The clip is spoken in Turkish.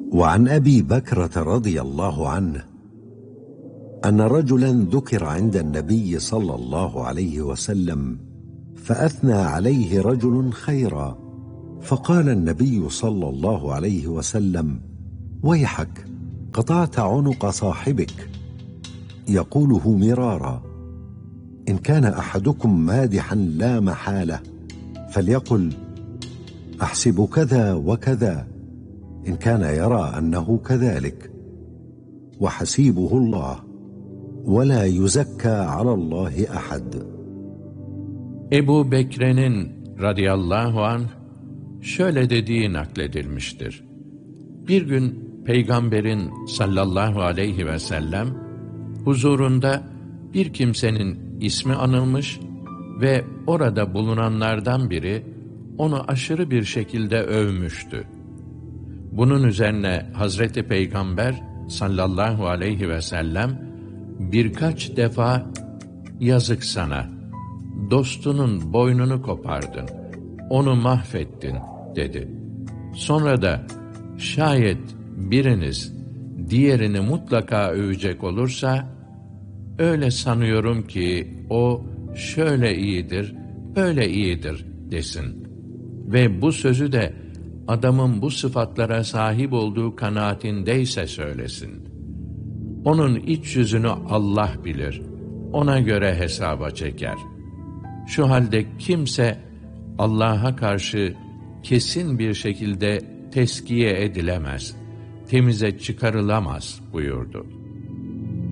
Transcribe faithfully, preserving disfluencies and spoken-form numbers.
وعن أبي بكرة رضي الله عنه أن رجلا ذكر عند النبي صلى الله عليه وسلم فأثنى عليه رجل خيرا، فقال النبي صلى الله عليه وسلم: ويحك، قطعت عنق صاحبك. يقوله مرارا: إن كان أحدكم مادحا لا محالة فليقل: أحسب كذا وكذا، إن كان يرى أنه كذلك، وحسيبه الله، ولا يزكى على الله أحد. Ebu Bekre'nin radıyallahu anh şöyle dediği nakledilmiştir. Bir gün Peygamberin sallallahu aleyhi ve sellem huzurunda bir kimsenin ismi anılmış ve orada bulunanlardan biri onu aşırı bir şekilde övmüştü. Bunun üzerine Hazreti Peygamber sallallahu aleyhi ve sellem birkaç defa "Yazık sana, dostunun boynunu kopardın, onu mahvettin" dedi. Sonra da şayet biriniz diğerini mutlaka övecek olursa, öyle sanıyorum ki o şöyle iyidir, böyle iyidir desin. Ve bu sözü de adamın bu sıfatlara sahip olduğu kanaatindeyse söylesin. Onun iç yüzünü Allah bilir, ona göre hesaba çeker. Şu halde kimse Allah'a karşı kesin bir şekilde teskiye edilemez, temize çıkarılamaz buyurdu.